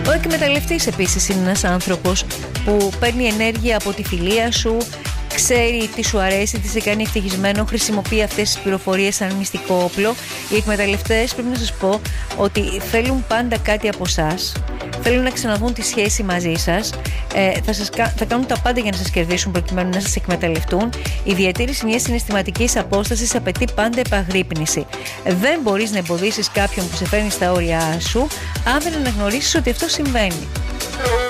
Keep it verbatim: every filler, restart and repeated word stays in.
Ο εκμεταλλευτής επίσης είναι ένας άνθρωπος που παίρνει ενέργεια από τη φιλία σου, ξέρει τι σου αρέσει, τι σε κάνει ευτυχισμένο, χρησιμοποιεί αυτές τις πληροφορίες σαν μυστικό όπλο. Οι εκμεταλλευτές, πρέπει να σας πω ότι θέλουν πάντα κάτι από εσάς, θέλουν να ξαναδούν τη σχέση μαζί σας, ε, θα, σας, θα κάνουν τα πάντα για να σας κερδίσουν προκειμένου να σας εκμεταλλευτούν. Η διατήρηση μιας συναισθηματικής απόστασης απαιτεί πάντα επαγρύπνηση. Δεν μπορείς να εμποδίσεις κάποιον που σε φέρνει στα όρια σου αν δεν αναγνωρίσεις ότι αυτό συμβαίνει.